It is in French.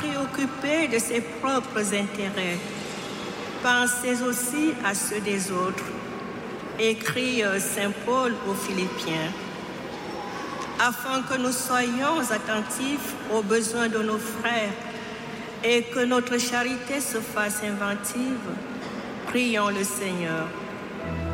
préoccupé de ses propres intérêts. Pensez aussi à ceux des autres, écrit Saint Paul aux Philippiens, afin que nous soyons attentifs aux besoins de nos frères et que notre charité se fasse inventive. Prions le Seigneur.